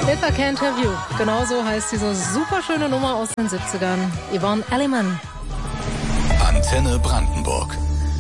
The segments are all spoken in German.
If I Can't Have You. Genauso heißt diese super schöne Nummer aus den 70ern. Yvonne Elliman. Antenne Brandenburg.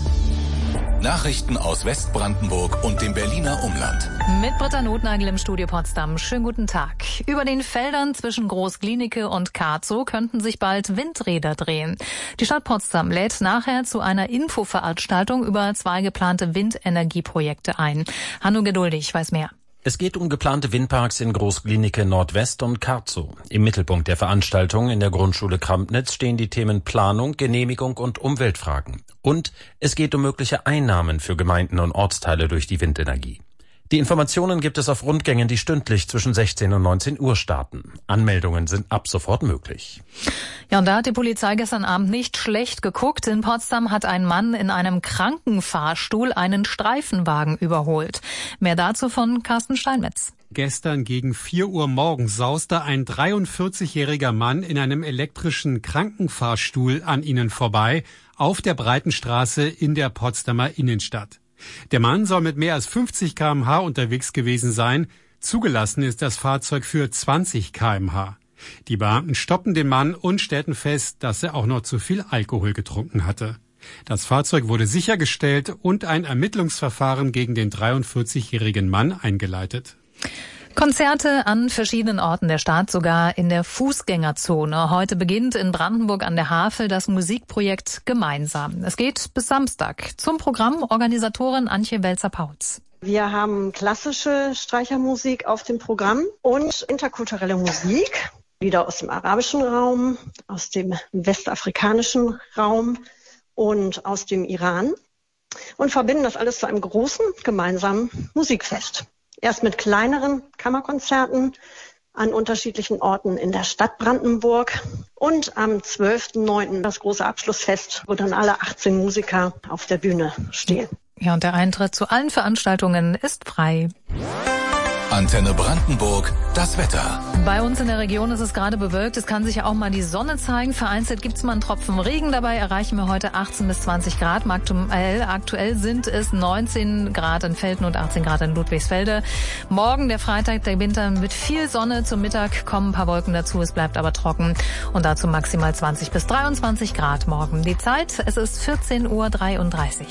Nachrichten aus Westbrandenburg und dem Berliner Umland. Mit Britta Notnagel im Studio Potsdam. Schönen guten Tag. Über den Feldern zwischen Groß-Glienicke und Karzow könnten sich bald Windräder drehen. Die Stadt Potsdam lädt nachher zu einer Infoveranstaltung über 2 geplante Windenergieprojekte ein. Hanno Geduldig weiß mehr. Es geht um geplante Windparks in Groß-Glienicke Nordwest und Karzow. Im Mittelpunkt der Veranstaltung in der Grundschule Krampnitz stehen die Themen Planung, Genehmigung und Umweltfragen. Und es geht um mögliche Einnahmen für Gemeinden und Ortsteile durch die Windenergie. Die Informationen gibt es auf Rundgängen, die stündlich zwischen 16 und 19 Uhr starten. Anmeldungen sind ab sofort möglich. Ja, und da hat die Polizei gestern Abend nicht schlecht geguckt. In Potsdam hat ein Mann in einem Krankenfahrstuhl einen Streifenwagen überholt. Mehr dazu von Carsten Steinmetz. Gestern gegen 4 Uhr morgens sauste ein 43-jähriger Mann in einem elektrischen Krankenfahrstuhl an ihnen vorbei auf der Breitenstraße in der Potsdamer Innenstadt. Der Mann soll mit mehr als 50 km/h unterwegs gewesen sein. Zugelassen ist das Fahrzeug für 20 km/h. Die Beamten stoppen den Mann und stellten fest, dass er auch noch zu viel Alkohol getrunken hatte. Das Fahrzeug wurde sichergestellt und ein Ermittlungsverfahren gegen den 43-jährigen Mann eingeleitet. Konzerte an verschiedenen Orten der Stadt, sogar in der Fußgängerzone. Heute beginnt in Brandenburg an der Havel das Musikprojekt Gemeinsam. Es geht bis Samstag. Zum Programm Organisatorin Antje Welzer-Pautz. Wir haben klassische Streichermusik auf dem Programm und interkulturelle Musik, wieder aus dem arabischen Raum, aus dem westafrikanischen Raum und aus dem Iran und verbinden das alles zu einem großen gemeinsamen Musikfest. Erst mit kleineren Kammerkonzerten an unterschiedlichen Orten in der Stadt Brandenburg und am 12.09. das große Abschlussfest, wo dann alle 18 Musiker auf der Bühne stehen. Ja, und der Eintritt zu allen Veranstaltungen ist frei. Antenne Brandenburg, das Wetter. Bei uns in der Region ist es gerade bewölkt. Es kann sich ja auch mal die Sonne zeigen. Vereinzelt gibt es mal einen Tropfen Regen. Dabei erreichen wir heute 18 bis 20 Grad. Aktuell sind es 19 Grad in Velten und 18 Grad in Ludwigsfelde. Morgen, der Freitag, der Winter mit viel Sonne. Zum Mittag kommen ein paar Wolken dazu. Es bleibt aber trocken. Und dazu maximal 20 bis 23 Grad morgen. Die Zeit, es ist 14.33 Uhr.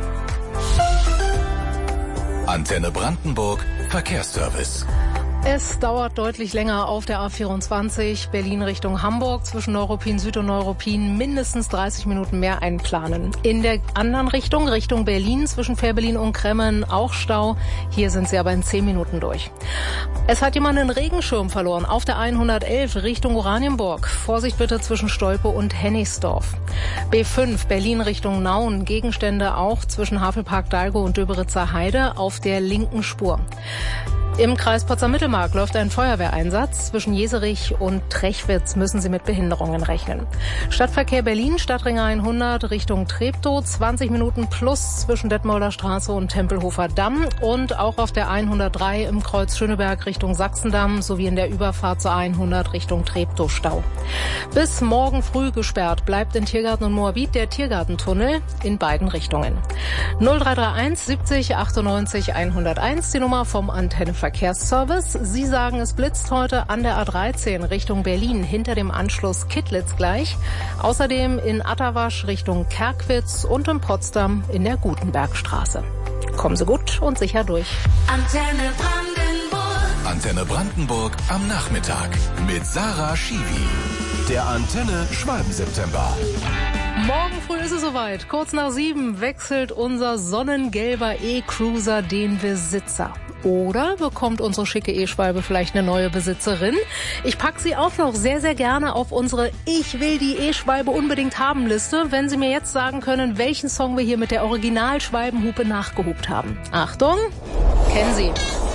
Antenne Brandenburg, Verkehrsservice. Es dauert deutlich länger auf der A24 Berlin Richtung Hamburg zwischen Neuruppin Süd und Neuruppin mindestens 30 Minuten mehr einplanen. In der anderen Richtung Berlin zwischen Fehrbellin und Kremmen auch Stau. Hier sind sie aber in 10 Minuten durch. Es hat jemand einen Regenschirm verloren auf der 111 Richtung Oranienburg. Vorsicht bitte zwischen Stolpe und Hennigsdorf. B5 Berlin Richtung Nauen. Gegenstände auch zwischen Havelpark-Dalgo und Döberitzer Heide auf der linken Spur. Im Kreis Potsdam-Mittelmark läuft ein Feuerwehreinsatz. Zwischen Jeserich und Trechwitz müssen Sie mit Behinderungen rechnen. Stadtverkehr Berlin, Stadtring 100 Richtung Treptow, 20 Minuten plus zwischen Detmolder Straße und Tempelhofer Damm und auch auf der 103 im Kreuz Schöneberg Richtung Sachsendamm sowie in der Überfahrt zur 100 Richtung Treptow Stau. Bis morgen früh gesperrt bleibt in Tiergarten und Moabit der Tiergartentunnel in beiden Richtungen. 0331 70 98 101, die Nummer vom Antenne-Verkehrsservice. Sie sagen, es blitzt heute an der A13 Richtung Berlin hinter dem Anschluss Kittlitz gleich. Außerdem in Atterwasch Richtung Kerkwitz und in Potsdam in der Gutenbergstraße. Kommen Sie gut und sicher durch. Antenne Brandenburg. Antenne Brandenburg am Nachmittag mit Sarah Schiwi. Der Antenne Schwalben-September. Morgen früh ist es soweit. Kurz nach 7 wechselt unser sonnengelber E-Cruiser den Besitzer. Oder bekommt unsere schicke E-Schwalbe vielleicht eine neue Besitzerin? Ich packe sie auch noch sehr, sehr gerne auf unsere Ich will die E-Schwalbe unbedingt haben Liste, wenn Sie mir jetzt sagen können, welchen Song wir hier mit der Original-Schwalbenhupe nachgehupt haben. Achtung, kennen Sie.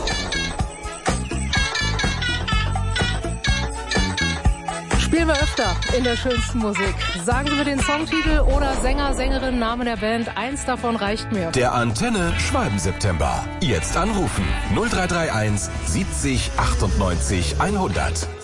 Spielen wir öfter in der schönsten Musik. Sagen Sie mir den Songtitel oder Sänger, Sängerin, Name der Band. Eins davon reicht mir. Der Antenne Schwalben-September. Jetzt anrufen. 0331 70 98 100.